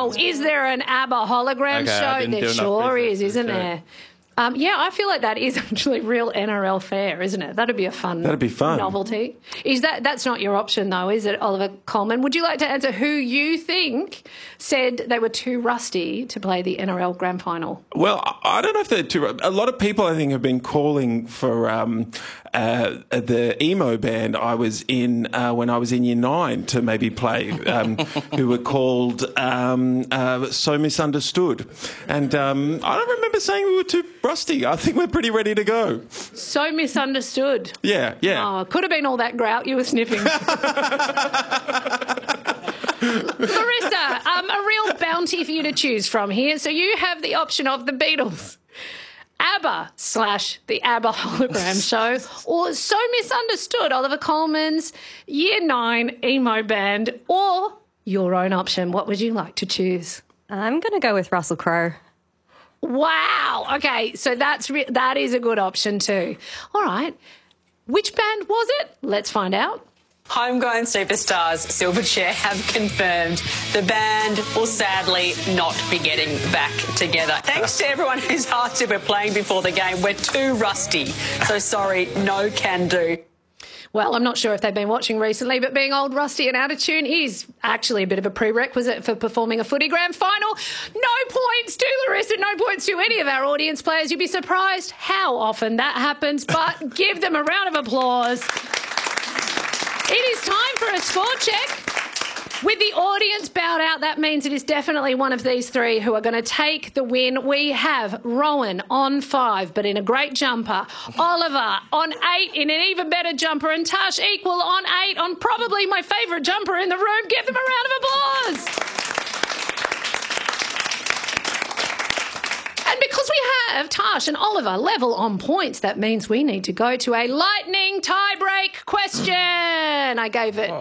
Oh, is there an ABBA hologram show? There sure is, isn't there? Yeah, I feel like that is actually real NRL fair, isn't it? That'd be a fun novelty. That's not your option, though, is it, Oliver Coleman? Would you like to answer who you think said they were too rusty to play the NRL Grand Final? Well, I don't know if they're too... A lot of people, I think, have been calling for the emo band I was in when I was in Year 9 to maybe play, who were called So Misunderstood. And I don't remember saying we were too rusty. I think we're pretty ready to go. So Misunderstood. Yeah. Oh, could have been all that grout you were sniffing. Larissa, a real bounty for you to choose from here. So you have the option of the Beatles, ABBA / the ABBA hologram show, or So Misunderstood, Oliver Coleman's Year 9 emo band, or your own option. What would you like to choose? I'm going to go with Russell Crowe. Wow. Okay, so that is a good option too. All right. Which band was it? Let's find out. Homegrown superstars Silverchair have confirmed the band will sadly not be getting back together. Thanks to everyone whose hearts were playing before the game. We're too rusty. So sorry, no can do. Well, I'm not sure if they've been watching recently, but being old, rusty and out of tune is actually a bit of a prerequisite for performing a footy grand final. No points to Larissa, no points to any of our audience players. You'd be surprised how often that happens, but give them a round of applause. It is time for a score check. With the audience bowed out, that means it is definitely one of these three who are going to take the win. We have Rowan on 5, but in a great jumper. Oliver on 8 in an even better jumper. And Tash equal on 8 on probably my favourite jumper in the room. Give them a round of applause. And because we have Tash and Oliver level on points, that means we need to go to a lightning tie-break question. I gave it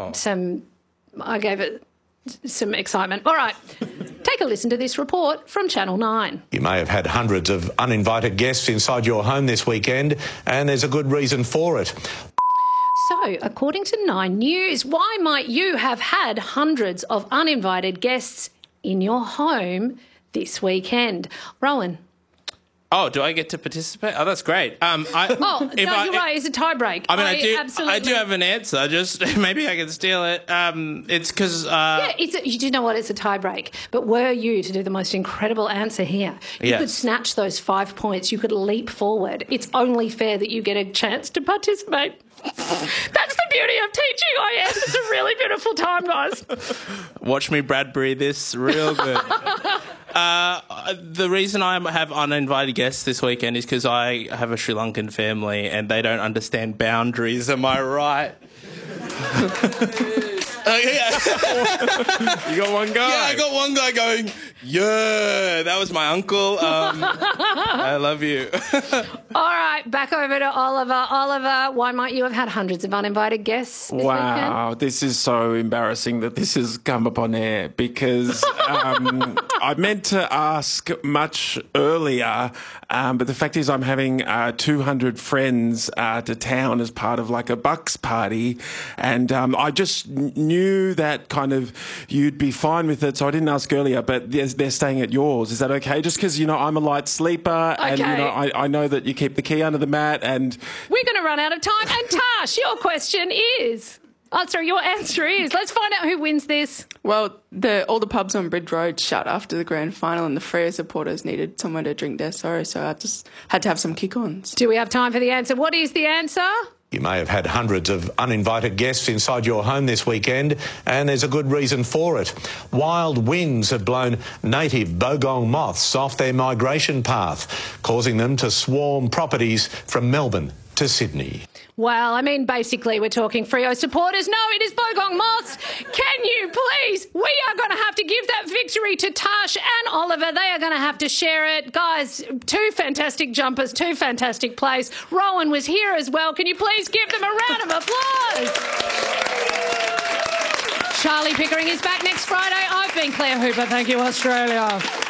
some excitement. All right, take a listen to this report from Channel 9. You may have had hundreds of uninvited guests inside your home this weekend, and there's a good reason for it. So, according to 9 News, why might you have had hundreds of uninvited guests in your home this weekend? Rowan. Oh, do I get to participate? Oh, that's great. You're right. It's a tie break. I do have an answer. Just maybe I can steal it. It's because you do know what? It's a tie break. But were you to do the most incredible answer here, you could snatch those 5 points. You could leap forward. It's only fair that you get a chance to participate. That's the beauty of teaching. It's a really beautiful time, guys. Watch me Bradbury this real good. The reason I have uninvited guests this weekend is because I have a Sri Lankan family and they don't understand boundaries. Am I right? You got one guy? Yeah, I got one guy going, yeah, that was my uncle. I love you. All right, back over to Oliver. Oliver, why might you have had hundreds of uninvited guests this weekend? This is so embarrassing that this has come up on air because I meant to ask much earlier, but the fact is I'm having 200 friends to town as part of like a Bucks party, and I just knew that kind of you'd be fine with it, so I didn't ask earlier, but they're staying at yours. Is that okay? Just because, I'm a light sleeper, and I know that you keep the key under the mat, and we're going to run out of time. And Tash, your question is... your answer is... Let's find out who wins this. Well, all the pubs on Bridge Road shut after the grand final, and the Freo supporters needed somewhere to drink their sorrow, so I just had to have some kick-ons. Do we have time for the answer? What is the answer? You may have had hundreds of uninvited guests inside your home this weekend, and there's a good reason for it. Wild winds have blown native bogong moths off their migration path, causing them to swarm properties from Melbourne to Sydney. Well, basically we're talking Freo supporters. No, it is bogong moths. Can you please? We are going to have to give that victory to Tash and Oliver. They are going to have to share it. Guys, 2 fantastic jumpers, 2 fantastic plays. Rowan was here as well. Can you please give them a round of applause? Charlie Pickering is back next Friday. I've been Claire Hooper. Thank you, Australia.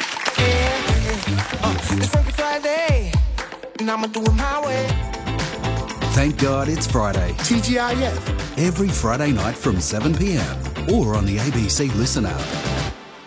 It's Funky Friday, and I'ma do it my way. Thank God it's Friday. TGIF. Every Friday night from 7 p.m. or on the ABC Listen app.